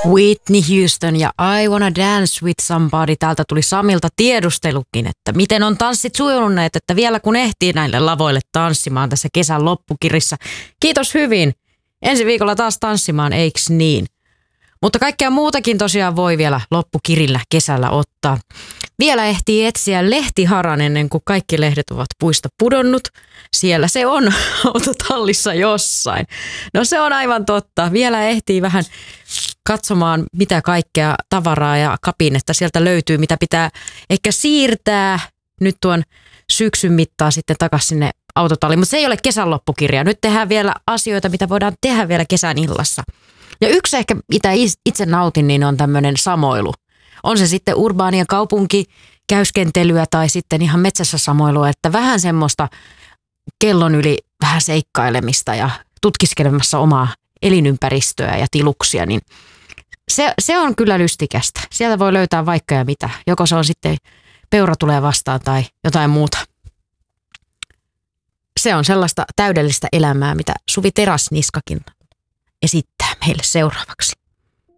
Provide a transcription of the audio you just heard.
Whitney Houston ja I Wanna Dance With Somebody. Täältä tuli Samilta tiedustelukin, että miten on tanssit sujuneet, että vielä kun ehtii näille lavoille tanssimaan tässä kesän loppukirissa. Kiitos hyvin. Ensi viikolla taas tanssimaan, eiks niin? Mutta kaikkea muutakin tosiaan voi vielä loppukirillä kesällä ottaa. Vielä ehtii etsiä lehtiharan ennen kuin kaikki lehdet ovat puista pudonnut. Siellä se on autotallissa jossain. No se on aivan totta. Vielä ehtii vähän katsomaan, mitä kaikkea tavaraa ja kapinetta sieltä löytyy, mitä pitää ehkä siirtää nyt tuon syksyn mittaan sitten takaisin sinne autotalliin. Mutta se ei ole kesän loppukirja. Nyt tehdään vielä asioita, mitä voidaan tehdä vielä kesän illassa. Ja yksi ehkä, mitä itse nautin, niin on tämmöinen samoilu. On se sitten urbaania kaupunkikäyskentelyä tai sitten ihan metsässä samoilua, että vähän semmoista kellon yli vähän seikkailemista ja tutkiskelemassa omaa elinympäristöä ja tiluksia, niin se on kyllä lystikästä. Sieltä voi löytää vaikka ja mitä. Joko se on sitten peura tulee vastaan tai jotain muuta. Se on sellaista täydellistä elämää, mitä Suvi Teräsniskakin esittää meille seuraavaksi.